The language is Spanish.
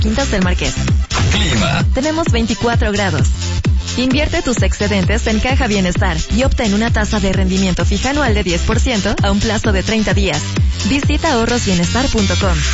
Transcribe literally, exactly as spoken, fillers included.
Quintas del Marqués. Clima. Tenemos veinticuatro grados. Invierte tus excedentes en Caja Bienestar y obtén una tasa de rendimiento fija anual de diez por ciento a un plazo de treinta días. Visita ahorros bienestar punto com.